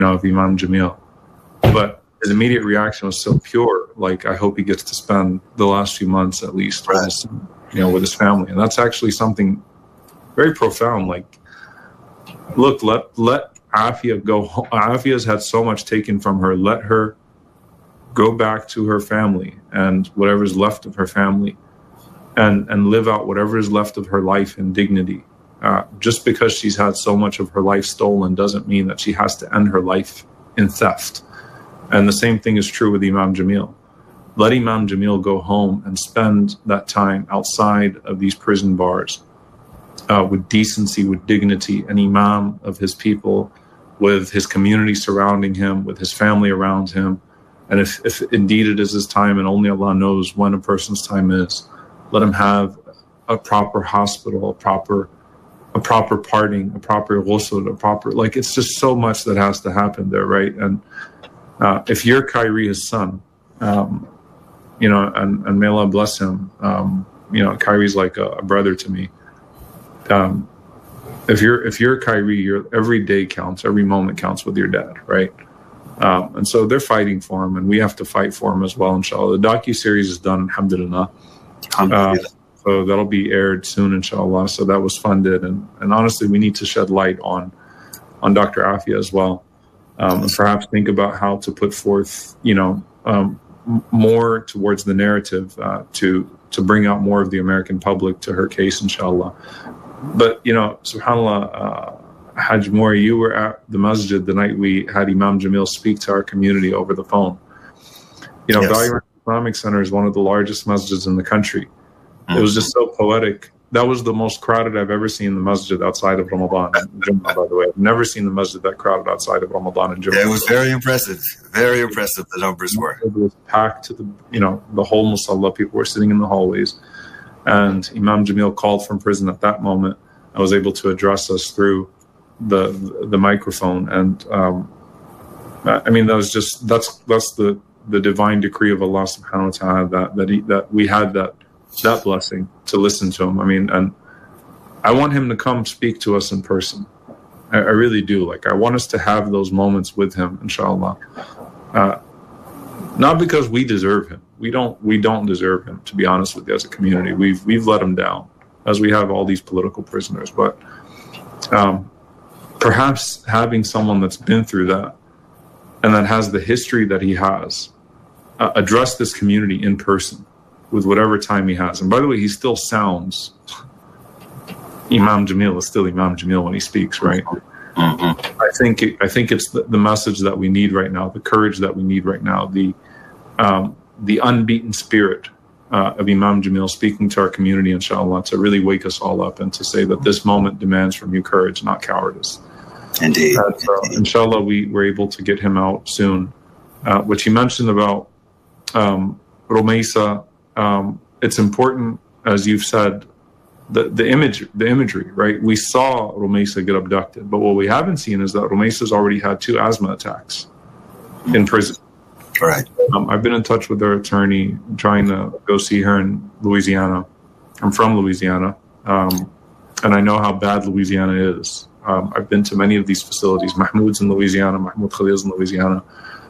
of Imam Jamil. But his immediate reaction was so pure. Like, I hope he gets to spend the last few months at least with his, with his family. And that's actually something very profound. Like, look, let Afia go. Afia's had so much taken from her. Let her go back to her family and whatever's left of her family, and live out whatever is left of her life in dignity. Just because she's had so much of her life stolen doesn't mean that she has to end her life in theft. And the same thing is true with Imam Jamil. Let Imam Jamil go home and spend that time outside of these prison bars with decency, with dignity, an imam of his people, with his community surrounding him, with his family around him. And if indeed it is his time, and only Allah knows when a person's time is, let him have a proper hospital, a proper parting, a proper ghusl, a proper, like, it's just so much that has to happen there, right? And if you're Kyrie, his son, and may Allah bless him, Kyrie's like a brother to me. If you're Kyrie, your every day counts, every moment counts with your dad, right? And so they're fighting for him, and we have to fight for him as well, inshallah. The docu-series is done, alhamdulillah. So that'll be aired soon, inshallah. So that was funded, and honestly, we need to shed light on Dr. Afia as well, and perhaps think about how to put forth, more towards the narrative to bring out more of the American public to her case, inshallah. But subhanallah, Hajj Mori, you were at the masjid the night we had Imam Jamil speak to our community over the phone. Value Islamic Center is one of the largest masjids in the country. It was just so poetic. That was the most crowded I've ever seen the masjid outside of Ramadan. By the way, I've never seen the masjid that crowded outside of Ramadan and Jummah. Yeah, it was very impressive. Very impressive. The numbers were. It was packed to the whole musalla. People were sitting in the hallways, and Imam Jamil called from prison at that moment. I was able to address us through the microphone, and that's the divine decree of Allah Subhanahu wa Taala that we had that blessing to listen to him. And I want him to come speak to us in person. I really do. Like, I want us to have those moments with him, inshallah. Not because we deserve him. We don't deserve him, to be honest with you, as a community. We've let him down, as we have all these political prisoners. But perhaps having someone that's been through that and that has the history that he has address this community in person with whatever time he has. And by the way, he still sounds, Imam Jamil is still Imam Jamil when he speaks, right? Mm-hmm. I think it's the message that we need right now, the courage that we need right now, the unbeaten spirit of Imam Jamil speaking to our community, inshallah, to really wake us all up and to say that this moment demands from you courage, not cowardice. Indeed. Inshallah, we were able to get him out soon. What you mentioned about Rumaysa, it's important, as you've said, the imagery, right? We saw Rumaysa get abducted, but what we haven't seen is that Rumaysa's already had 2 asthma attacks in prison. Right. I've been in touch with her attorney, trying to go see her in Louisiana. I'm from Louisiana, and I know how bad Louisiana is. I've been to many of these facilities. Mahmoud's in Louisiana, Mahmoud Khalil's in Louisiana,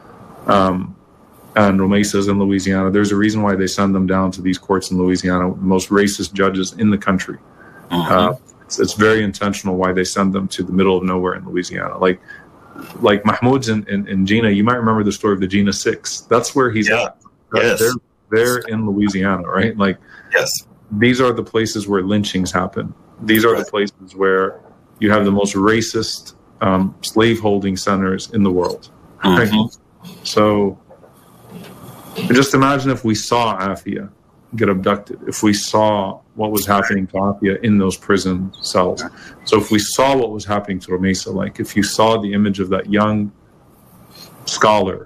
and Rumaysa's in Louisiana. There's a reason why they send them down to these courts in Louisiana, the most racist judges in the country. Mm-hmm. It's very intentional why they send them to the middle of nowhere in Louisiana. Like Mahmoud's in Gina, you might remember the story of the Gina 6. That's where he's at. Yes. They're in Louisiana, right? Like, yes. These are the places where lynchings happen. These are the places where you have the most racist slave-holding centers in the world. Right? Mm-hmm. So just imagine if we saw Afia get abducted, if we saw what was happening to Afia in those prison cells. So if we saw what was happening to Rumaysa, like if you saw the image of that young scholar,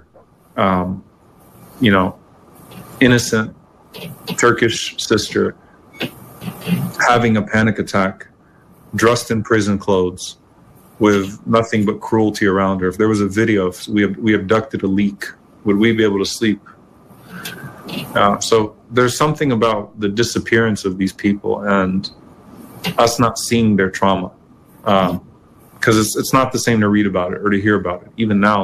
innocent Turkish sister having a panic attack, dressed in prison clothes with nothing but cruelty around her. If there was a video, if we abducted a leak, would we be able to sleep? So there's something about the disappearance of these people and us not seeing their trauma because it's not the same to read about it or to hear about it. Even now,